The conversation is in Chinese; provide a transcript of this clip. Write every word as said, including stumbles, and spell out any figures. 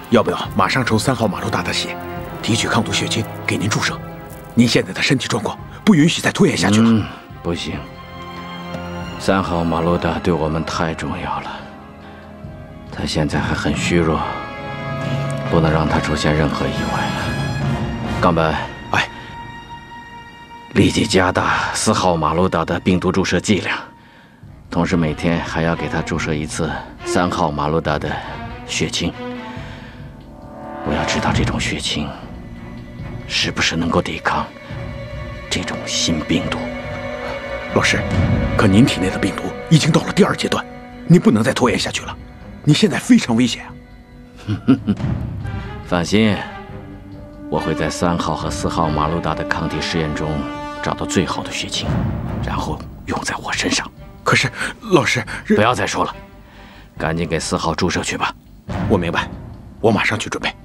要不要马上抽三号马路大的血，提取抗毒血清给您注射？您现在的身体状况不允许再拖延下去了。 嗯，不行，三号马路大对我们太重要了。他现在还很虚弱，不能让他出现任何意外了。冈本， 哎， 立即加大四号马路大的病毒注射剂量，同时每天还要给他注射一次三号马路大的血清。我要知道这种血清是不是能够抵抗这种新病毒。 老师，可您体内的病毒已经到了第二阶段，您不能再拖延下去了。你现在非常危险啊！ 放心，我会在三号和四号马路大的抗体试验中找到最好的血清，然后用在我身上。 可是，老师， 不要再说了，赶紧给四号注射去吧。 我明白，我马上去准备。